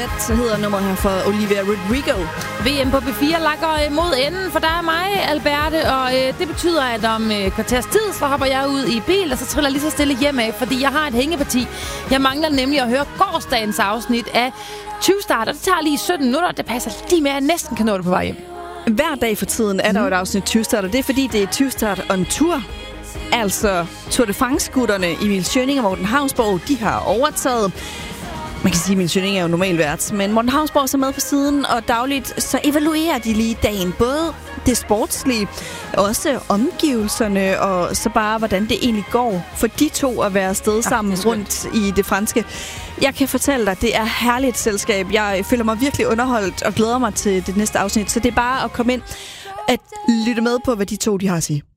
Så hedder nummeret her for Olivia Rodrigo. VM på B4 lakker mod enden, for der er mig, Alberte, og det betyder, at om kvarters tid, så hopper jeg ud i bil, og så triller lige så stille hjem af, fordi jeg har et hængeparti. Jeg mangler nemlig at høre gårsdagens afsnit af 20-start, og det tager lige 17 minutter, det passer lige med, at jeg næsten kan nå det på vej hjem. Hver dag for tiden er der jo et afsnit 20-start, og det er fordi, det er 20-start on tour. Altså Tour de France-gutterne Emil Schøning og Morten Havsborg, de har overtaget. Man kan sige, at Emil Schøning er jo normalt vært, men Morten Havsborg er så med på siden, og dagligt så evaluerer de lige dagen. Både det sportslige, også omgivelserne, og så bare, hvordan det egentlig går for de to at være afsted sammen rundt i det franske. Jeg kan fortælle dig, det er herligt selskab. Jeg føler mig virkelig underholdt og glæder mig til det næste afsnit, så det er bare at komme ind at lytte med på, hvad de to de har at sige.